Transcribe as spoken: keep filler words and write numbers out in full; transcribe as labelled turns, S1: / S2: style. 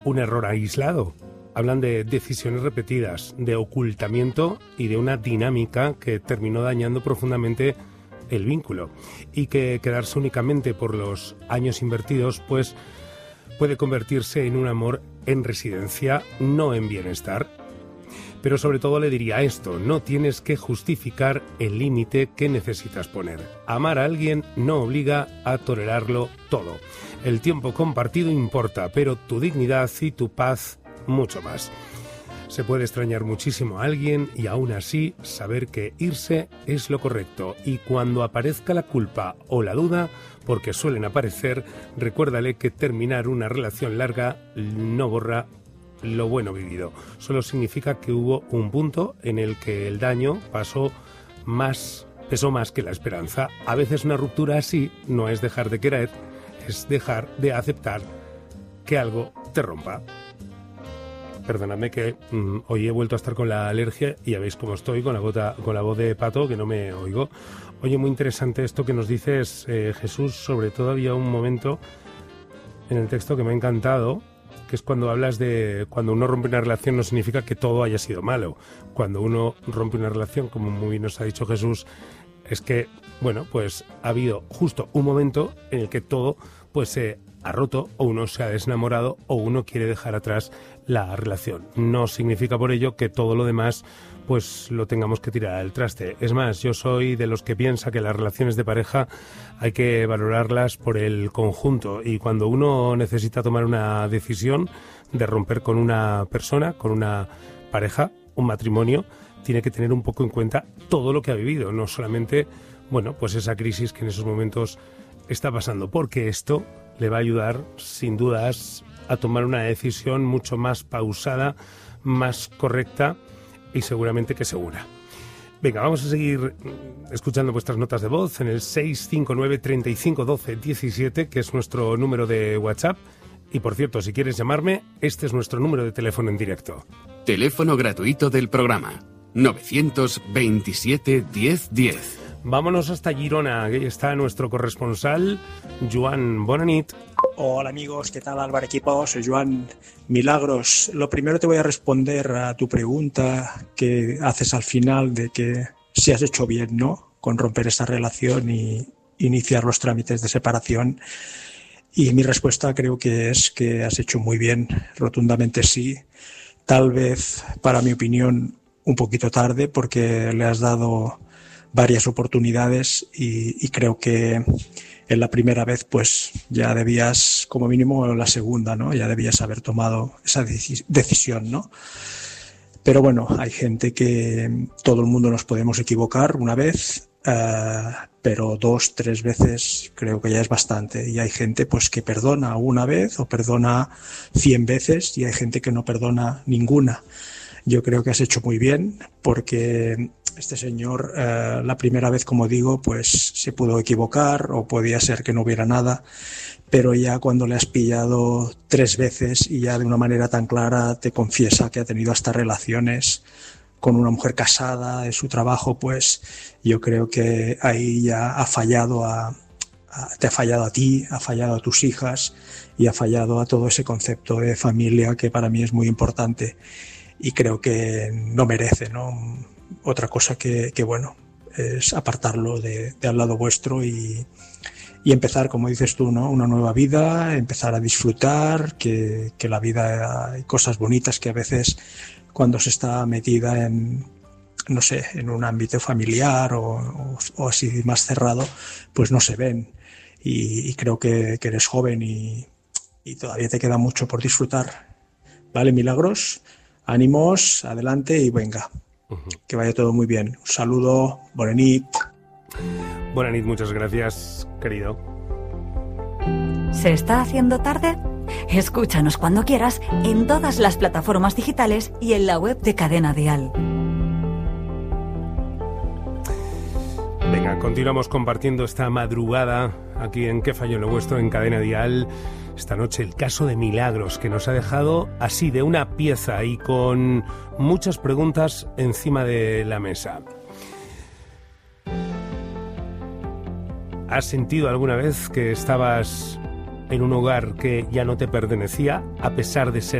S1: un error aislado. Hablan de decisiones repetidas, de ocultamiento y de una dinámica que terminó dañando profundamente el vínculo, y que quedarse únicamente por los años invertidos pues puede convertirse en un amor en residencia, no en bienestar. Pero sobre todo le diría esto: no tienes que justificar el límite que necesitas poner. Amar a alguien no obliga a tolerarlo todo. El tiempo compartido importa, pero tu dignidad y tu paz mucho más. Se puede extrañar muchísimo a alguien y aún así saber que irse es lo correcto. Y cuando aparezca la culpa o la duda, porque suelen aparecer, recuérdale que terminar una relación larga no borra lo bueno vivido. Solo significa que hubo un punto en el que el daño pasó más, pesó más que la esperanza. A veces una ruptura así no es dejar de querer, es dejar de aceptar que algo te rompa. Perdóname que mmm, hoy he vuelto a estar con la alergia y ya veis cómo estoy, con la, gota, con la voz de pato, que no me oigo. Oye, muy interesante esto que nos dices, eh, Jesús. Sobre todo había un momento en el texto que me ha encantado, que es cuando hablas de cuando uno rompe una relación no significa que todo haya sido malo. Cuando uno rompe una relación, como muy bien nos ha dicho Jesús, es que, bueno, pues ha habido justo un momento en el que todo pues se ha roto, o uno se ha desenamorado, o uno quiere dejar atrás la relación. No significa por ello que todo lo demás pues lo tengamos que tirar al traste. Es más, yo soy de los que piensa que las relaciones de pareja hay que valorarlas por el conjunto, y cuando uno necesita tomar una decisión de romper con una persona, con una pareja, un matrimonio, tiene que tener un poco en cuenta todo lo que ha vivido, no solamente, bueno, pues esa crisis que en esos momentos está pasando, porque esto le va a ayudar, sin dudas, a tomar una decisión mucho más pausada, más correcta y seguramente que segura. Venga, vamos a seguir escuchando vuestras notas de voz en el seis cinco nueve, treinta y cinco, doce, diecisiete, que es nuestro número de WhatsApp. Y por cierto, si quieres llamarme, este es nuestro número de teléfono en directo.
S2: Teléfono gratuito del programa, novecientos veintisiete, diez, diez.
S1: Vámonos hasta Girona, que ahí está nuestro corresponsal, Joan. Bona nit.
S3: Hola amigos, ¿qué tal Álvaro equipo? Soy Joan. Milagros, lo primero te voy a responder a tu pregunta que haces al final de que si has hecho bien, ¿no?, con romper esa relación y iniciar los trámites de separación. Y mi respuesta creo que es que has hecho muy bien, rotundamente sí. Tal vez, para mi opinión, un poquito tarde, porque le has dado varias oportunidades y, y creo que en la primera vez pues ya debías, como mínimo la segunda, ¿no?, ya debías haber tomado esa deci- decisión, ¿no? Pero bueno, hay gente que todo el mundo nos podemos equivocar una vez, uh, pero dos, tres veces creo que ya es bastante. Y hay gente pues que perdona una vez o perdona cien veces, y hay gente que no perdona ninguna. Yo creo que has hecho muy bien, porque este señor, eh, la primera vez, como digo, pues se pudo equivocar o podía ser que no hubiera nada, pero ya cuando le has pillado tres veces y ya de una manera tan clara te confiesa que ha tenido hasta relaciones con una mujer casada de su trabajo, pues yo creo que ahí ya ha fallado a, a, te ha fallado a ti, ha fallado a tus hijas y ha fallado a todo ese concepto de familia que para mí es muy importante. Y creo que no merece, ¿no?, otra cosa que, que bueno, es apartarlo de, de al lado vuestro y, y empezar, como dices tú, ¿no?, una nueva vida, empezar a disfrutar, que, que la vida hay cosas bonitas que a veces cuando se está metida en, no sé, en un ámbito familiar o, o, o así más cerrado, pues no se ven. Y, y creo que, que eres joven y, y todavía te queda mucho por disfrutar. ¿Vale, Milagros? Ánimos, adelante y venga. Uh-huh. Que vaya todo muy bien. Un saludo, bona nit.
S1: Bona nit, muchas gracias, querido.
S4: ¿Se está haciendo tarde? Escúchanos cuando quieras en todas las plataformas digitales y en la web de Cadena Dial.
S1: Venga, continuamos compartiendo esta madrugada aquí en ¿Qué falló en lo vuestro? En Cadena Dial. Esta noche el caso de Milagros, que nos ha dejado así de una pieza y con muchas preguntas encima de la mesa. ¿Has sentido alguna vez que estabas en un hogar que ya no te pertenecía, a pesar de ser